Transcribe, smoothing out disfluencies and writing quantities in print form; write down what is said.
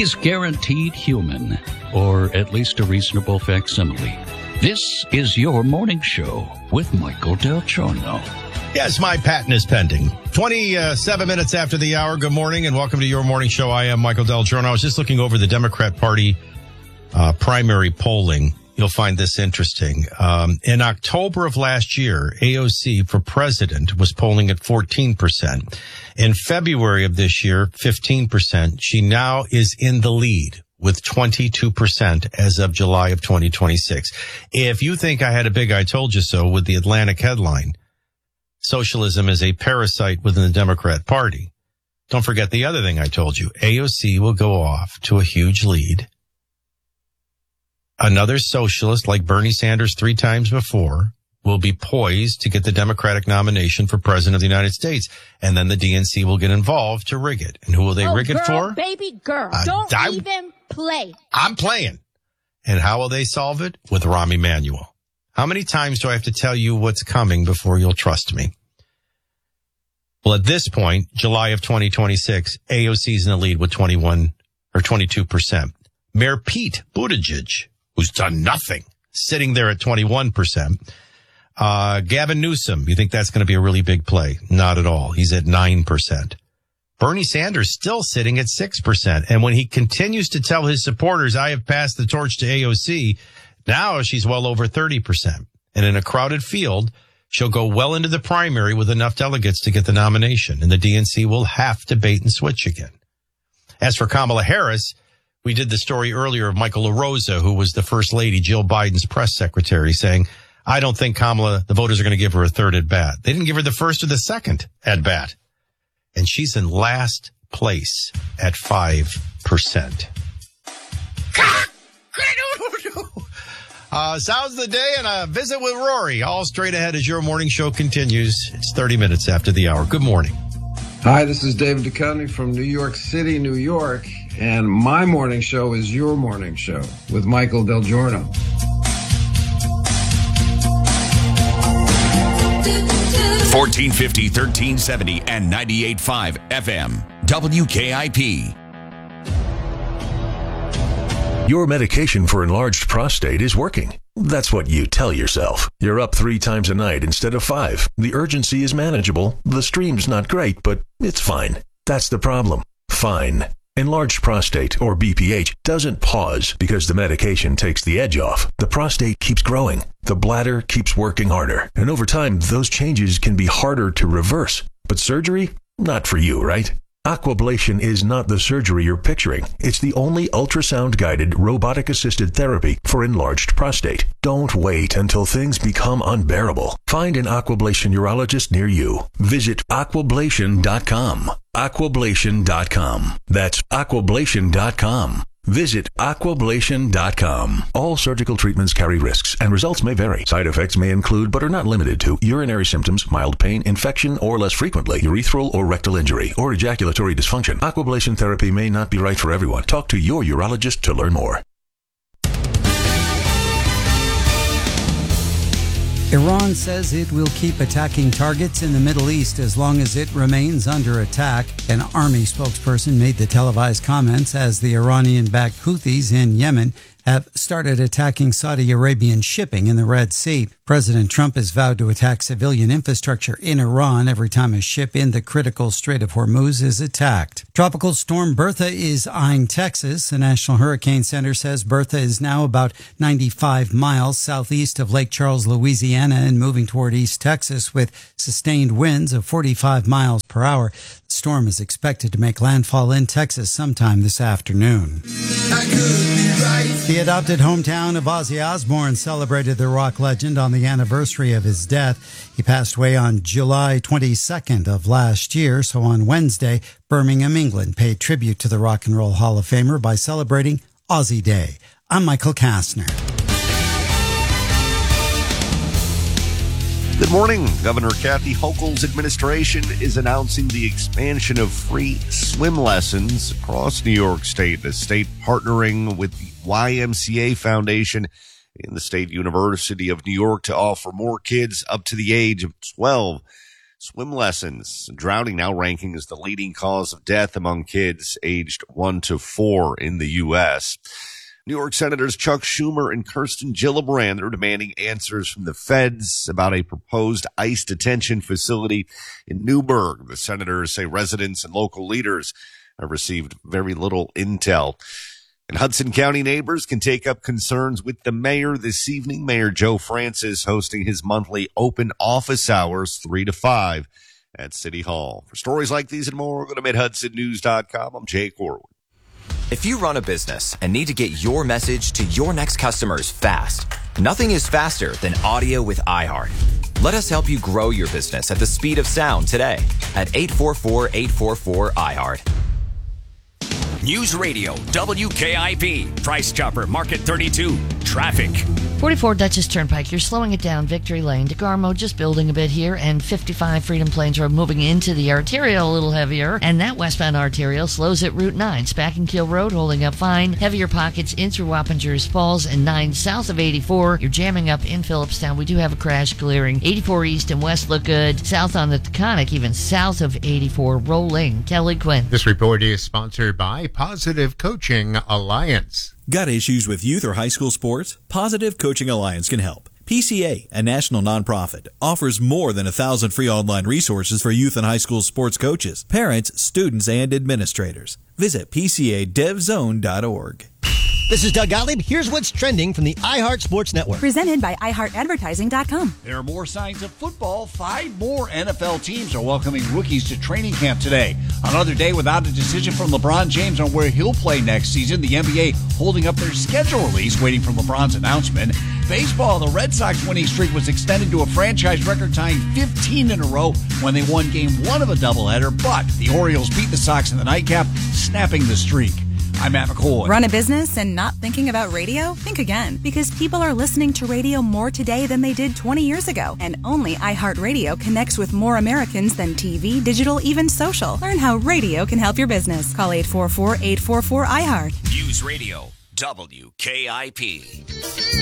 He's guaranteed human, or at least a reasonable facsimile. This is your morning show with Michael Del Giorno. Yes, my patent is pending. 27 minutes after the hour. Good morning and welcome to your morning show. I am Michael Del Giorno. I was just looking over the Democrat Party primary polling. You'll find this interesting. In October of last year, AOC for president was polling at 14%. In February of this year, 15%. She now is in the lead with 22% as of July of 2026. If you think I had a big I told you so with the Atlantic headline, socialism is a parasite within the Democrat Party, don't forget the other thing I told you. AOC will go off to a huge lead. Another socialist like Bernie Sanders 3 times before will be poised to get the Democratic nomination for president of the United States. And then the DNC will get involved to rig it. And who will they rig it for? Baby girl, don't even play. I'm playing. And how will they solve it? With Rahm Emanuel. How many times do I have to tell you what's coming before you'll trust me? Well, at this point, July of 2026, AOC's in the lead with 21 or 22%. Mayor Pete Buttigieg, who's done nothing, sitting there at 21%. Gavin Newsom, you think that's going to be a really big play? Not at all. He's at 9%. Bernie Sanders still sitting at 6%. And when he continues to tell his supporters, I have passed the torch to AOC, now she's well over 30%. And in a crowded field, she'll go well into the primary with enough delegates to get the nomination. And the DNC will have to bait and switch again. As for Kamala Harris, we did the story earlier of Michael LaRosa, who was the First Lady, Jill Biden's press secretary, saying, I don't think Kamala, the voters are going to give her a third at bat. They didn't give her the first or the second at bat. And she's in last place at 5%. Sounds of the day and a visit with Rory. All straight ahead as your morning show continues. It's 30 minutes after the hour. Good morning. Hi, this is David Duchovny from New York City, New York. And my morning show is your morning show with Michael Del Giorno. 1450, 1370, and 98.5 FM. WKIP. Your medication for enlarged prostate is working. That's what you tell yourself. You're up 3 times a night instead of 5. The urgency is manageable. The stream's not great, but it's fine. That's the problem. Fine. Enlarged prostate, or BPH, doesn't pause because the medication takes the edge off. The prostate keeps growing. The bladder keeps working harder. And over time, those changes can be harder to reverse. But surgery? Not for you, right? Aquablation is not the surgery you're picturing. It's the only ultrasound-guided, robotic-assisted therapy for enlarged prostate. Don't wait until things become unbearable. Find an Aquablation urologist near you. Visit aquablation.com. Aquablation.com. That's aquablation.com. Visit aquablation.com. All surgical treatments carry risks, and results may vary. Side effects may include, but are not limited to, urinary symptoms, mild pain, infection, or less frequently, urethral or rectal injury, or ejaculatory dysfunction. Aquablation therapy may not be right for everyone. Talk to your urologist to learn more. Iran says it will keep attacking targets in the Middle East as long as it remains under attack. An army spokesperson made the televised comments as the Iranian-backed Houthis in Yemen have started attacking Saudi Arabian shipping in the Red Sea. President Trump has vowed to attack civilian infrastructure in Iran every time a ship in the critical Strait of Hormuz is attacked. Tropical storm Bertha is eyeing Texas. The National Hurricane Center says Bertha is now about 95 miles southeast of Lake Charles, Louisiana, and moving toward East Texas with sustained winds of 45 miles per hour. The storm is expected to make landfall in Texas sometime this afternoon. The adopted hometown of Ozzy Osbourne celebrated the rock legend on the anniversary of his death. He passed away on July 22nd of last year, so on Wednesday, Birmingham, England paid tribute to the Rock and Roll Hall of Famer by celebrating Ozzy Day. I'm Michael Kastner. Good morning. Governor Kathy Hochul's administration is announcing the expansion of free swim lessons across New York State. The state partnering with the YMCA Foundation in the State University of New York to offer more kids up to the age of 12 swim lessons. Drowning now ranking as the leading cause of death among kids aged 1 to 4 in the U.S. New York Senators Chuck Schumer and Kirsten Gillibrand are demanding answers from the feds about a proposed ICE detention facility in Newburgh. The senators say residents and local leaders have received very little intel. And Hudson County neighbors can take up concerns with the mayor this evening. Mayor Joe Francis hosting his monthly open office hours 3 to 5 at City Hall. For stories like these and more, go to MidHudsonNews.com. I'm Jake Orwood. If you run a business and need to get your message to your next customers fast, nothing is faster than audio with iHeart. Let us help you grow your business at the speed of sound today at 844-844-iHeart. News Radio, WKIP, Price Chopper, Market 32, traffic. 44 Dutchess Turnpike, you're slowing it down. Victory Lane, DeGarmo just building a bit here, and 55 Freedom Plains Road moving into the arterial a little heavier, and that westbound arterial slows at Route 9. Spackenkill Road holding up fine. Heavier pockets in through Wappingers Falls and 9 south of 84. You're jamming up in Phillipstown. We do have a crash clearing. 84 east and west look good. South on the Taconic, even south of 84, rolling. Kelly Quinn. This report is sponsored by Positive Coaching Alliance. Got issues with youth or high school sports? Positive Coaching Alliance can help. PCA, a national nonprofit, offers more than 1,000 free online resources for youth and high school sports coaches, parents, students, and administrators. Visit PCADevZone.org. This is Doug Gottlieb. Here's what's trending from the iHeart Sports Network. Presented by iHeartAdvertising.com. There are more signs of football. 5 more NFL teams are welcoming rookies to training camp today. Another day without a decision from LeBron James on where he'll play next season. The NBA holding up their schedule release, waiting for LeBron's announcement. Baseball, the Red Sox winning streak was extended to a franchise record-tying 15 in a row when they won Game 1 of a doubleheader, but the Orioles beat the Sox in the nightcap, snapping the streak. I'm Matt McCoy. Run a business and not thinking about radio? Think again, because people are listening to radio more today than they did 20 years ago. And only iHeartRadio connects with more Americans than TV, digital, even social. Learn how radio can help your business. Call 844-844-iHeart. News Radio, WKIP.